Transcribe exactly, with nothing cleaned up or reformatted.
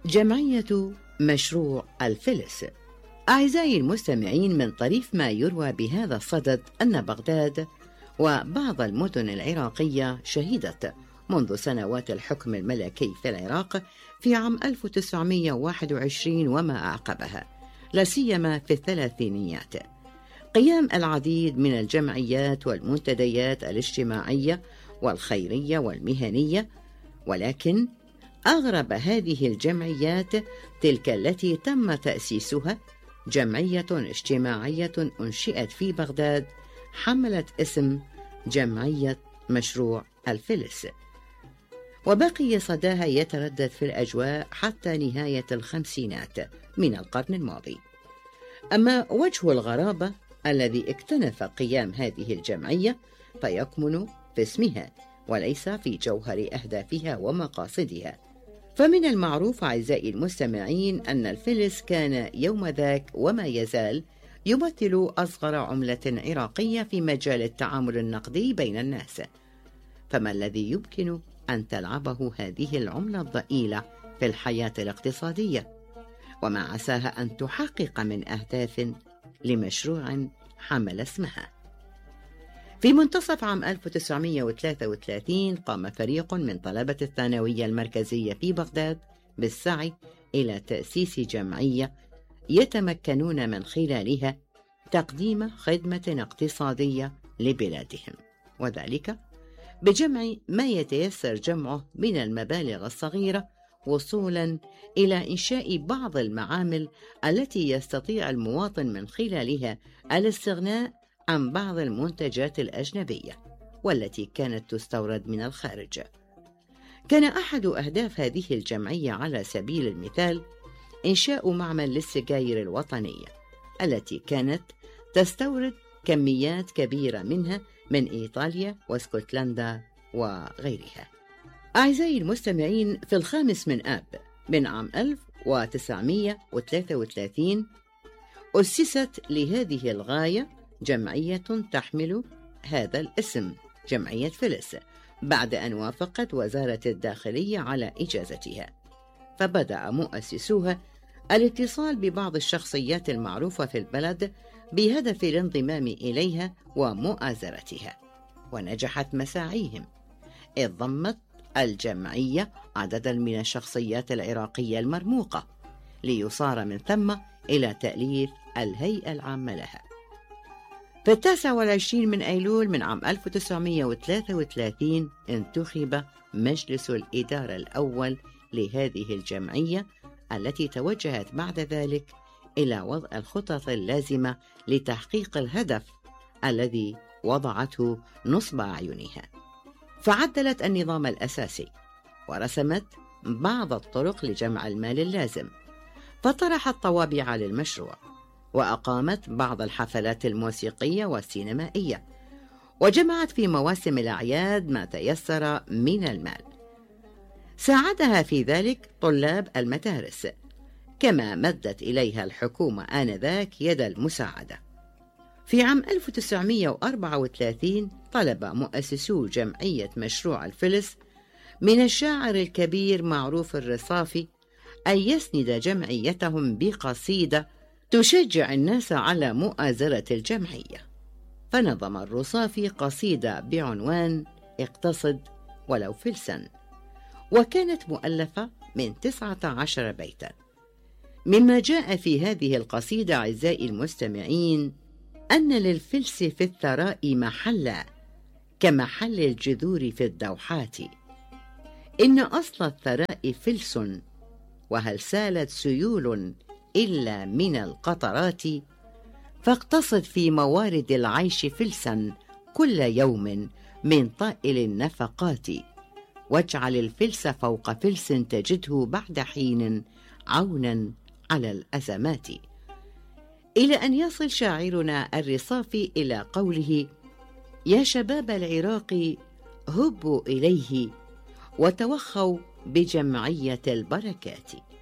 جمعية مشروع الفلس. أعزائي المستمعين، من طريف ما يروى بهذا الصدد أن بغداد وبعض المدن العراقية شهدت منذ سنوات الحكم الملكي في العراق في عام ألف وتسعمائة وواحد وعشرين وما أعقبها، لا سيما في الثلاثينيات، قيام العديد من الجمعيات والمنتديات الاجتماعية والخيرية والمهنية، ولكن أغرب هذه الجمعيات تلك التي تم تأسيسها جمعية اجتماعية أنشئت في بغداد حملت اسم جمعية مشروع الفلس، وبقي صداها يتردد في الأجواء حتى نهاية الخمسينات من القرن الماضي. أما وجه الغرابة الذي اكتنف قيام هذه الجمعية فيكمن في اسمها وليس في جوهر أهدافها ومقاصدها. فمن المعروف أعزائي المستمعين أن الفلس كان يوم ذاك وما يزال يمثل أصغر عملة عراقية في مجال التعامل النقدي بين الناس، فما الذي يمكن أن تلعبه هذه العملة الضئيلة في الحياة الاقتصادية، وما عساها أن تحقق من أهداف لمشروع حمل اسمها؟ في منتصف عام ألف وتسعمائة وثلاثة وثلاثين قام فريق من طلبة الثانوية المركزية في بغداد بالسعي إلى تأسيس جمعية يتمكنون من خلالها تقديم خدمة اقتصادية لبلادهم، وذلك بجمع ما يتيسر جمعه من المبالغ الصغيرة وصولا إلى إنشاء بعض المعامل التي يستطيع المواطن من خلالها الاستغناء عن بعض المنتجات الأجنبية والتي كانت تستورد من الخارج. كان أحد أهداف هذه الجمعية على سبيل المثال إنشاء معمل للسجاير الوطنية التي كانت تستورد كميات كبيرة منها من إيطاليا واسكتلندا وغيرها. أعزائي المستمعين، في الخامس من آب من عام ألف وتسعمائة وثلاثة وثلاثين أسست لهذه الغاية جمعية تحمل هذا الاسم جمعية فلس بعد أن وافقت وزارة الداخلية على إجازتها، فبدأ مؤسسوها الاتصال ببعض الشخصيات المعروفة في البلد بهدف الانضمام إليها ومؤازرتها، ونجحت مساعيهم، إذ ضمت الجمعية عددا من الشخصيات العراقية المرموقة ليصار من ثم إلى تأليف الهيئة العامة لها. في التاسع والعشرين من أيلول من عام ألف وتسعمائة وثلاثة وثلاثين انتخب مجلس الإدارة الأول لهذه الجمعية التي توجهت بعد ذلك إلى وضع الخطط اللازمة لتحقيق الهدف الذي وضعته نصب أعينها، فعدلت النظام الأساسي ورسمت بعض الطرق لجمع المال اللازم، فطرحت طوابع للمشروع، وأقامت بعض الحفلات الموسيقية والسينمائية، وجمعت في مواسم الأعياد ما تيسر من المال. ساعدها في ذلك طلاب المدارس، كما مدت إليها الحكومة آنذاك يد المساعدة. في عام ألف وتسعمائة وأربعة وثلاثين طلب مؤسسو جمعية مشروع الفلس من الشاعر الكبير معروف الرصافي أن يسند جمعيتهم بقصيدة تشجع الناس على مؤازرة الجمعية، فنظم الرصافي قصيدة بعنوان اقتصد ولو فلسا، وكانت مؤلفة من تسعة عشر بيتا. مما جاء في هذه القصيدة أعزائي المستمعين أن للفلس في الثراء محلا كمحل الجذور في الدوحات، إن أصل الثراء فلس، وهل سالت سيول إلا من القطرات، فاقتصد في موارد العيش فلسا كل يوم من طائل النفقات، واجعل الفلس فوق فلس تجده بعد حين عونا على الأزمات. إلى أن يصل شاعرنا الرصافي إلى قوله: يا شباب العراق هبوا إليه وتوخوا بجمعية البركات.